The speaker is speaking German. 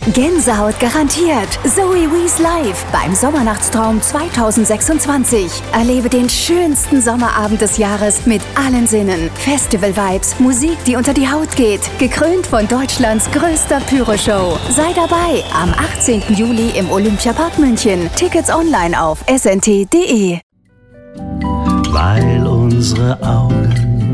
Gänsehaut garantiert. Zoe Wees live beim Sommernachtstraum 2026. Erlebe den schönsten Sommerabend des Jahres mit allen Sinnen. Festival-Vibes, Musik, die unter die Haut geht. Gekrönt von Deutschlands größter Pyro-Show. Sei dabei am 18. Juli im Olympiapark München. Tickets online auf snt.de. Weil unsere Augen